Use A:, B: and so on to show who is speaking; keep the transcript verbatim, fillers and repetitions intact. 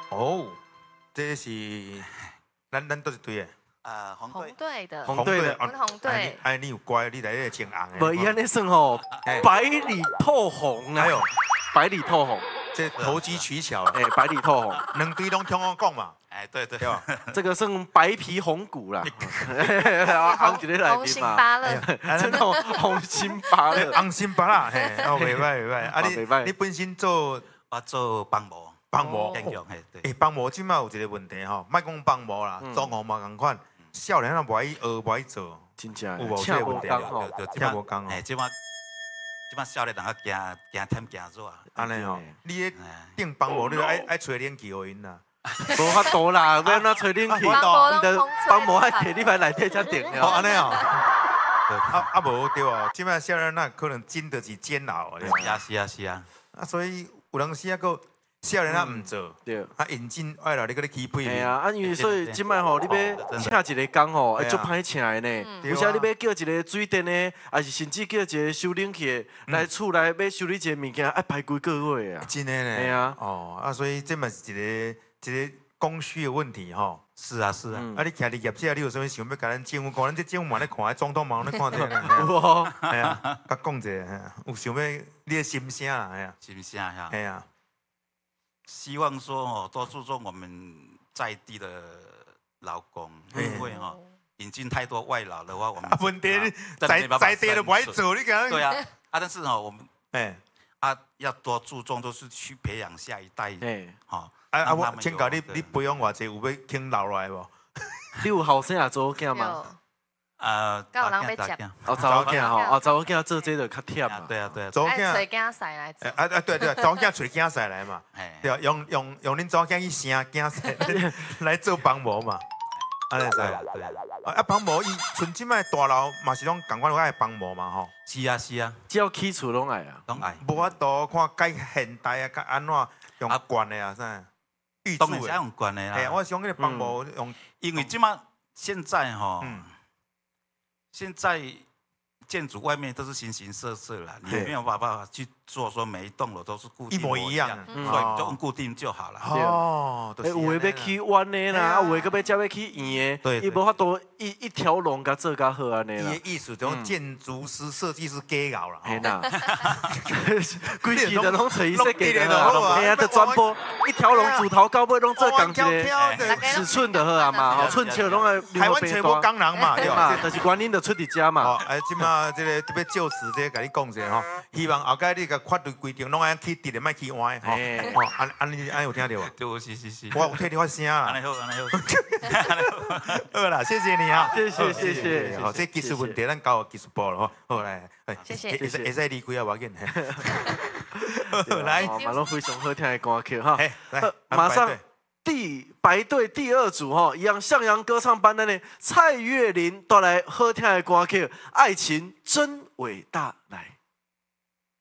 A: 哦，这是咱咱都是对的。
B: 啊，红
C: 红
B: 队，
C: 队的，
D: 红队的，
C: 阮红队。
A: 哎，你有乖，你来这个穿红的。
D: 无伊安尼算吼，百里透红啊！
A: 哎呦，
D: 百里透红，
A: 这投机取巧，
D: 哎，百里透红，
A: 两队拢听我讲嘛，
B: 哎，对对
A: 对吧？
D: 这个算白皮红骨啦，红一个来
C: 红心
D: 宾嘛，
C: 芭乐，
D: 真的红心芭乐，
A: 红心巴啦，嘿，哦，袂歹袂歹，啊
D: 袂歹
A: 你你本身做
B: 我做帮模，
A: 帮模，
B: 建筑，嘿，对。
A: 诶，帮模即摆有一个问题吼，莫讲帮模啦，装潢嘛共款，少年啊无爱学无爱做，
D: 真正
A: 有无这
D: 恰无
A: 个问题
D: 刚吼，
B: 就
A: 听无讲哦
B: 哎，即摆即摆少年人较惊惊添惊热，
A: 安尼吼
D: 对，
A: 你咧
B: 哎，
A: 定帮模，你就爱爱吹冷气互因啦。
D: 无法度啦，要安怎吹冷气？
A: 啊
C: 帮
D: 你的
C: 无
D: 帮无爱摕你来内底才定
A: 哦，
D: 了。
A: 安尼哦，啊啊无对哦，即摆少年那可能真的是煎熬啊，
B: 是啊是啊是啊，
A: 啊，所以有当时啊个少年啊毋做，
D: 对。
A: 啊认真爱来你搁咧起配面，
D: 哎呀，啊，因为所以即摆吼，你要请一个工吼，会足歹请的呢。
A: 对啊
D: 有时你要叫一个水电的，还是甚至叫一个修冷气的来厝内要修理一个物件，爱排几个月啊。
A: 真的呢，
D: 哎呀
A: 哦啊，所以这嘛是一个一个供需的问题吼。
B: 是啊是啊，
D: 嗯
A: 啊，你徛伫业界，你有啥物想要甲咱政府讲？咱这政府嘛咧看，总统嘛咧看这个。
D: 有哦，
A: 哎呀，甲讲者，嘿啊有想要你的心声啦，哎呀，
B: 是不是啊？哈
A: 哎呀，
B: 希望说哦，多注重我们在地的劳工，因为哈引进太多外劳的话，我们
A: 啊，问题
B: 啊
A: 在
B: 没办法
A: 在地都不爱
B: 生存
A: 做，你讲
B: 对啊，啊，但是哈，我们
A: 哎，
B: 啊要多注重，都是去培养下一代，
D: 哎，
B: 哈。
A: 啊啊，
B: 让他们有
A: 我请教你，
B: 对
A: 你培养偌济有要肯留落来无？
D: 你有后生也做囝嘛？
C: 有，
B: 呃，
C: 敢有人
B: 打架
C: 要接
D: 哦，查某囝吼，哦，查某囝做这个较忝
B: 啊
D: 啊。
B: 对啊对啊，
A: 早囝，
C: 爱吹囝婿来做
A: 哎。啊啊对对，早囝找囝婿来嘛，
B: 哎，
A: 对，用用用恁早囝去生囝婿来做帮模嘛，安尼使。
B: 对啊对啊，
A: 啊，帮模伊像即摆大楼嘛是拢共款爱帮模嘛吼，
B: 是啊是啊，
D: 只要起厝拢爱啊。
B: 拢爱，
A: 无法度看介现代啊，介安怎用
B: 啊
A: 管的啊啥，预
B: 当然是要
A: 铸的。
B: 用管的
A: 嘿，
B: 啦，
A: 我想迄个帮模用，
B: 因为即嘛现在哈
A: 嗯，
B: 现在建筑外面都是形形色色啦，你
D: 对
B: 没有办法去做说每一栋楼都是固定
A: 一模一样
C: 嗯
B: 所以就用固定就好了。
A: 哦，就
D: 诶，
A: 是
D: 有诶要起弯的啦，啊，有诶搁要遮要起圆的，
B: 对
D: 伊无法度一一条龙甲做甲好安尼啦
A: 伊的。意思就是建筑师、设计师假搞啦。
D: 嘿呐，规气都拢找伊设计的
A: 弄弄
D: 啦，嘿啊，就全部一条龙自头到尾拢做共一
A: 跳
D: 个
A: 跳的，
D: 尺寸就好啊嘛，吼，寸尺拢爱
A: 台湾全部
D: 大，
A: 工人嘛，对
D: 嘛，
A: 吧？
D: 就是原因就出伫遮嘛。
A: 哦，哎，即马这个特别就此这个甲你讲者吼，希望后盖你个法律规定拢爱起直的，莫起歪吼。
D: 嘿
A: 哦，安安尼安有听到无？
B: 对，是是是。
A: 我有替你发声啦。
B: 安尼好，安尼好。
A: 好啦，谢谢你啊，
D: 谢谢谢谢
A: 好，这技术问题咱交技术部了吼。好来，
C: 谢谢
A: 会使会使离开啊，无要紧。
D: 对啊
A: 来，
D: 哦嘛拢非常好听的歌曲哈。
A: 哎，来
D: 呃，马上第白队第二组哈，一样向阳歌唱班的呢，蔡岳霖带来好听的歌曲《爱情真伟大》来。